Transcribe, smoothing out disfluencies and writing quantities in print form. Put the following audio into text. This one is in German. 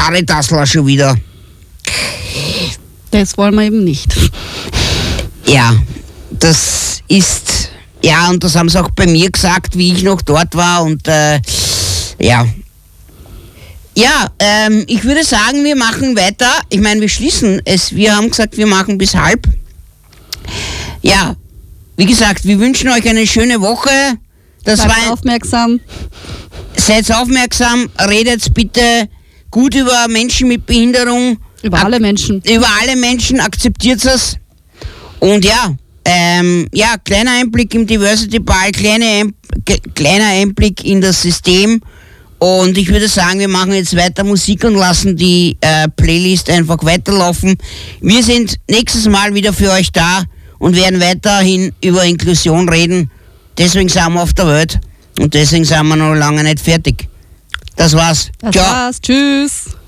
Caritasler schon wieder. Das wollen wir eben nicht. Ja, das ist... Ja, und das haben sie auch bei mir gesagt, wie ich noch dort war. Und ja. Ja, ich würde sagen, wir machen weiter. Ich meine, wir schließen es. Wir haben gesagt, wir machen bis 12:30. Ja, wie gesagt, wir wünschen euch eine schöne Woche. Seid aufmerksam. Seid aufmerksam, redet bitte gut über Menschen mit Behinderung. Über alle Menschen. Über alle Menschen, akzeptiert es. Und ja, kleiner Einblick im Diversity Ball, kleiner Einblick in das System. Und ich würde sagen, wir machen jetzt weiter Musik und lassen die Playlist einfach weiterlaufen. Wir sind nächstes Mal wieder für euch da und werden weiterhin über Inklusion reden. Deswegen sind wir auf der Welt und deswegen sind wir noch lange nicht fertig. Das war's. Ciao. Tschüss.